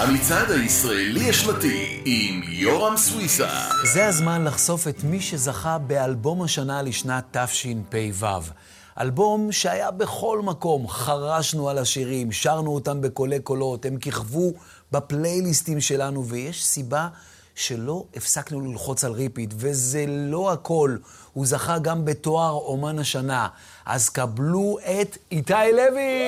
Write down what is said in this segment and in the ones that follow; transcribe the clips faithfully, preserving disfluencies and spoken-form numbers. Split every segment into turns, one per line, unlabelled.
המצעד הישראלי השנתי עם יורם סוויסה.
זה הזמן לחשוף את מי שזכה באלבום השנה לשנת תשפ"ו. אלבום שהיה בכל מקום, חרשנו על השירים, שרנו אותם בקולי קולות, הם כיכבו בפלייליסטים שלנו, ויש סיבה שלא הפסקנו ללחוץ על ריפיט, וזה לא הכל. הוא זכה גם בתואר אומן השנה. אז קבלו את איתי לוי!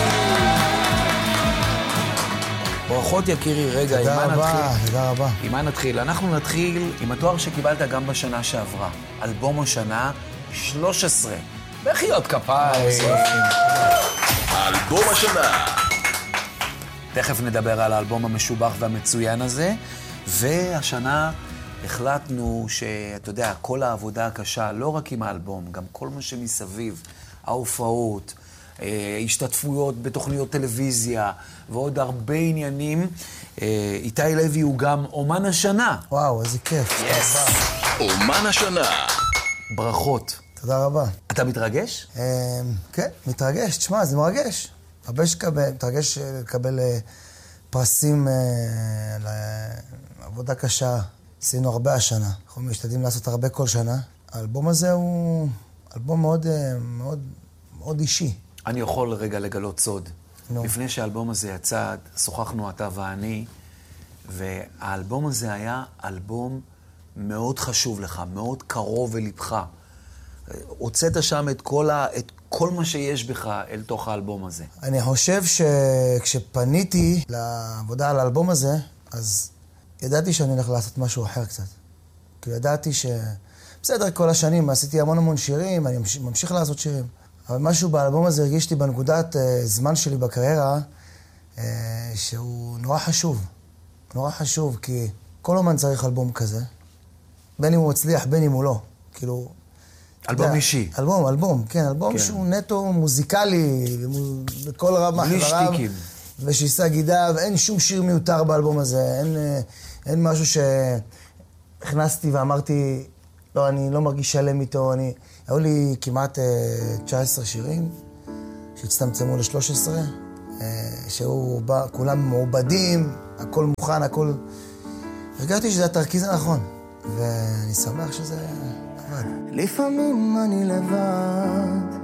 ברכות יקירי, רגע, עם מה נתחיל?
תודה רבה, תודה רבה.
עם מה נתחיל? אנחנו נתחיל עם התואר שקיבלת גם בשנה שעברה. אלבום השנה שלוש עשרה. בחיות כפיים.
אלבום השנה.
תכף נדבר על האלבום המשובח והמצוין הזה. והשנה החלטנו שאתה יודע, כל העבודה הקשה, לא רק עם האלבום, גם כל מה שמסביב, ההופעות, השתתפויות בתוכניות טלוויזיה ועוד הרבה עניינים. איתי לוי הוא גם אומן השנה.
וואו, איזה כיף.
יס.
אומן השנה.
ברכות.
תודה רבה.
אתה מתרגש?
כן, מתרגש. תשמע, זה מרגש. הרבה שקבל, מתרגש לקבל פרסים לעבודה קשה. עשינו הרבה השנה. אנחנו משתדלים לעשות הרבה כל שנה. האלבום הזה הוא אלבום מאוד, מאוד, מאוד אישי.
אני יכול רגע לגלות סוד.
נו.
לפני שהאלבום הזה יצא, שוחחנו אתה ואני, והאלבום הזה היה אלבום מאוד חשוב לך, מאוד קרוב ללבך. הוצאת שם את כל, ה... את כל מה שיש בך אל תוך האלבום הזה.
אני חושב שכשפניתי לעבודה על האלבום הזה, אז ידעתי שאני הולך לעשות משהו אחר קצת. כי ידעתי ש... בסדר, כל השנים עשיתי המון המון שירים, אני ממשיך לעשות שירים. אבל משהו באלבום הזה הרגישתי בנקודת uh, זמן שלי בקריירה, uh, שהוא נורא חשוב. נורא חשוב, כי כל אומן צריך אלבום כזה. בין אם הוא מצליח, בין אם הוא לא. כאילו...
אלבום
יודע,
אישי.
אלבום, אלבום, כן. אלבום כן. שהוא נטו מוזיקלי, בכל רב
בלי
מחבריו.
שטיקים.
ושיסה גידיו, אין שום שיר מיותר באלבום הזה. אין, אין משהו שהכנסתי ואמרתי, לא, אני לא מרגיש שלם איתו, אני... היו לי כמעט uh, תשע עשרה שירים שהצטמצמו ל-שלוש עשרה, uh, שהוא בא, כולם מעובדים, הכל מוכן, הכל... הרגעתי שזה התרכיז הנכון, ואני שמח שזה עבד. לפעמים אני לבד,